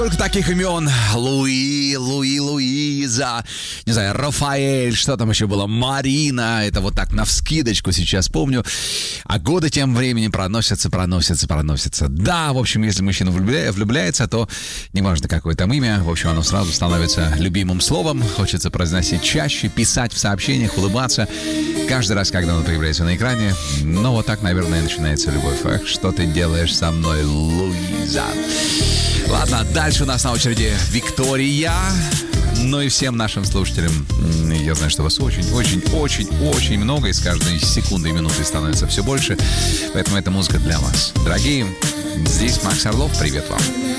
Только таких имен: Луиза, не знаю, Рафаэль, что там еще было, Марина. Это вот так навскидочку сейчас помню. А годы тем временем проносятся. Да, в общем, если мужчина влюбляется, то неважно, какое там имя, в общем, оно сразу становится любимым словом. Хочется произносить чаще, писать в сообщениях, улыбаться каждый раз, когда оно появляется на экране. Но вот так, наверное, начинается любовь. Эх, что ты делаешь со мной, Луиза? Ладно, дальше у нас на очереди Виктория. Ну и всем нашим слушателям, я знаю, что вас очень много, и с каждой секундой и минутой становится все больше. Поэтому эта музыка для вас. Дорогие, здесь Макс Орлов, привет вам.